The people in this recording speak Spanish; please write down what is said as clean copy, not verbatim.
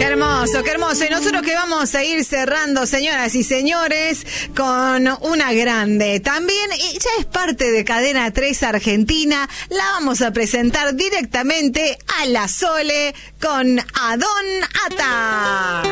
Qué hermoso, qué hermoso. Y nosotros que vamos a ir cerrando, señoras y señores, con una grande. También ya es parte de Cadena 3 Argentina. La vamos a presentar directamente a la Sole con Adón Ata.